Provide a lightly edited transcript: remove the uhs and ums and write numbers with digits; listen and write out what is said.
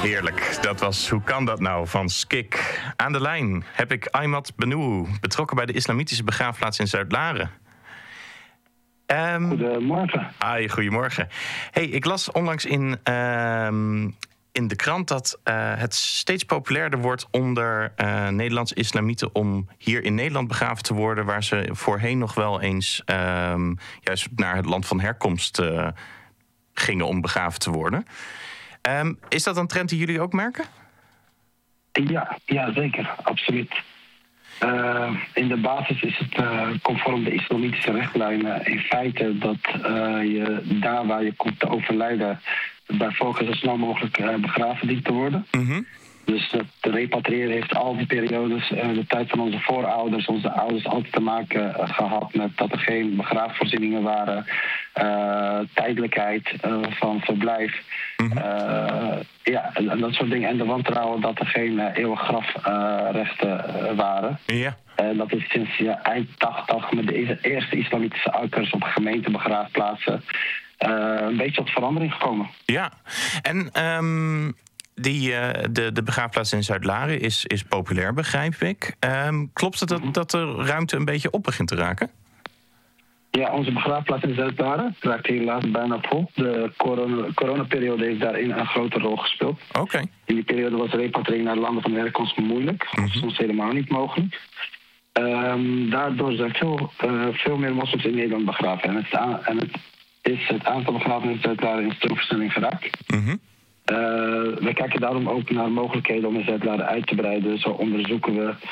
Heerlijk. Dat was Hoe kan dat nou van Skik. Aan de lijn heb ik Aymat Benoe, betrokken bij de islamitische begraafplaats in Zuidlaren. Goedemorgen. Goedemorgen. Hey, ik las onlangs in de krant dat het steeds populairder wordt onder Nederlandse islamieten om hier in Nederland begraven te worden, waar ze voorheen nog wel eens juist naar het land van herkomst gingen om begraven te worden. Is dat een trend die jullie ook merken? Ja, zeker. Absoluut. In de basis is het conform de islamitische richtlijnen in feite dat je daar waar je komt te overlijden bij volgens zo snel mogelijk begraven dient te worden. Mm-hmm. Dus de repatriëren heeft al die periodes, de tijd van onze voorouders, onze ouders, altijd te maken gehad met dat er geen begraafvoorzieningen waren, tijdelijkheid van verblijf, en dat soort dingen. En de wantrouwen dat er geen eeuwig grafrechten waren. Ja. En dat is sinds eind 80 met de eerste islamitische ankers op gemeentebegraafplaatsen een beetje tot verandering gekomen. Ja, en de begraafplaats in Zuidlaren is populair, begrijp ik. Klopt het dat de ruimte een beetje op begint te raken? Ja, onze begraafplaats in Zuidlaren raakt helaas bijna vol. De coronaperiode heeft daarin een grote rol gespeeld. Oké. In die periode was repatriëring naar landen van herkomst moeilijk. Of soms helemaal niet mogelijk. Daardoor zijn veel meer moslims in Nederland begraven. Het aantal begrafenissen in Zuidlaren in stroomversnelling geraakt. Mm-hmm. We kijken daarom ook naar mogelijkheden om in Zuidlaren uit te breiden. Zo onderzoeken we